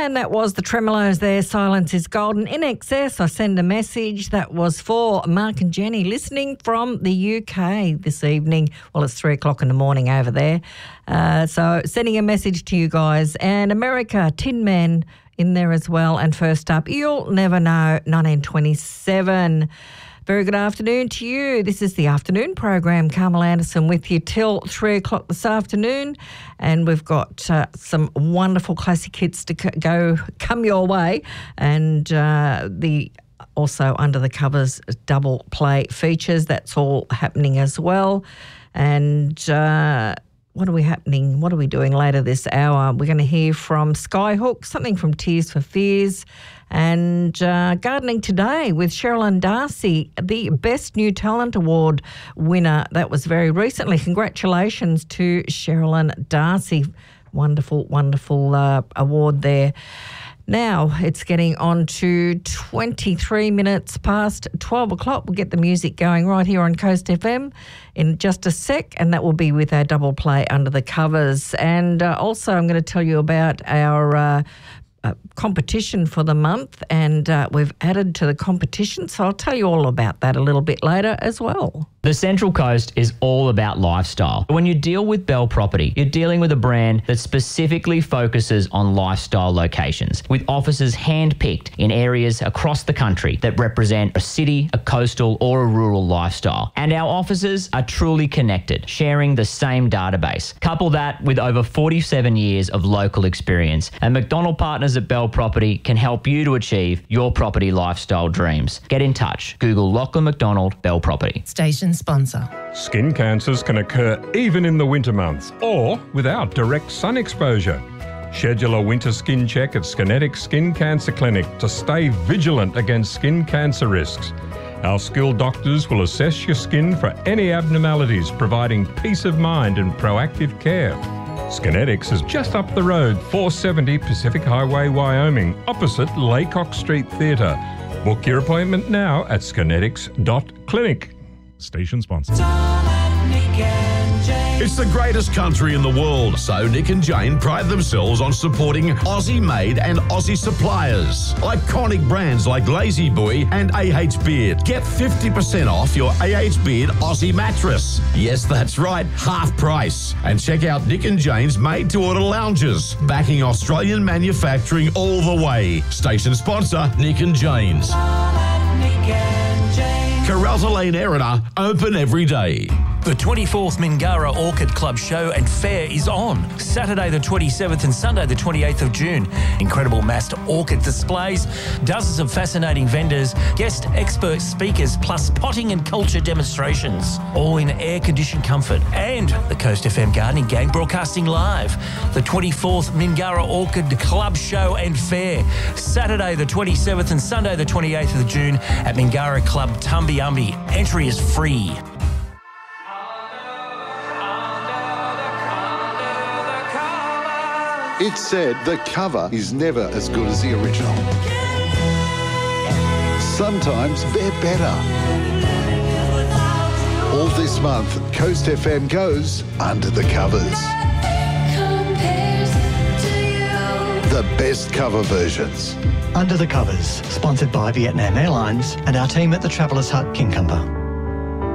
And that was the Tremolos there, Silence is Golden. In excess, I send a message. That was for Mark and Jenny listening from the UK this evening. Well, it's 3 o'clock in the morning over there. So sending a message to you guys. And America, Tin Man in there as well. And first up, You'll Never Know, 1927. Very good afternoon to you. This is the afternoon program. Carmel Anderson with you till 3 o'clock this afternoon. And we've got some wonderful classic hits to come your way. And the also Under the Covers double play features. That's all happening as well. And what are we doing later this hour? We're going to hear from Skyhook, something from Tears for Fears, and Gardening Today with Sherilyn Darcy, the Best New Talent Award winner. That was very recently. Congratulations to Sherilyn Darcy. Wonderful, wonderful award there. Now it's getting on to 23 minutes past 12 o'clock. We'll get the music going right here on Coast FM in just a sec, and that will be with our double play Under the Covers. And also I'm going to tell you about our competition for the month, and we've added to the competition, so I'll tell you all about that a little bit later as well. The Central Coast is all about lifestyle. When you deal with Bell Property, you're dealing with a brand that specifically focuses on lifestyle locations, with offices hand-picked in areas across the country that represent a city, a coastal or a rural lifestyle. And our offices are truly connected, sharing the same database. Couple that with over 47 years of local experience, and McDonald Partners at Bell Property can help you to achieve your property lifestyle dreams. Get in touch. Google Lachlan McDonald Bell Property. Station sponsor. Skin cancers can occur even in the winter months or without direct sun exposure. Schedule a winter skin check at Skinetics Skin Cancer Clinic to stay vigilant against skin cancer risks. Our skilled doctors will assess your skin for any abnormalities, providing peace of mind and proactive care. Skinetics is just up the road, 470 Pacific Highway, Wyoming, opposite Laycock Street Theatre. Book your appointment now at skinetics.clinic. Station sponsor. It's the greatest country in the world, so Nick and Jane pride themselves on supporting Aussie-made and Aussie suppliers. Iconic brands like Lazy Boy and AH Beard. Get 50% off your AH Beard Aussie mattress. Yes, that's right, half price. And check out Nick and Jane's made-to-order lounges, backing Australian manufacturing all the way. Station sponsor, Nick and Jane's. Caralta Lane Erina, open every day. The 24th Mingara Orchid Club Show and Fair is on Saturday the 27th and Sunday the 28th of June. Incredible massed orchid displays, dozens of fascinating vendors, guest expert speakers, plus potting and culture demonstrations, all in air-conditioned comfort. And the Coast FM Gardening Gang broadcasting live. The 24th Mingara Orchid Club Show and Fair, Saturday the 27th and Sunday the 28th of June at Mingara Club Tumbi Umbi. Entry is free. It's said the cover is never as good as the original. Sometimes they're better. All this month, Coast FM goes Under the Covers. The best cover versions. Under the Covers, sponsored by Vietnam Airlines and our team at the Travellers Hut, Kincumber.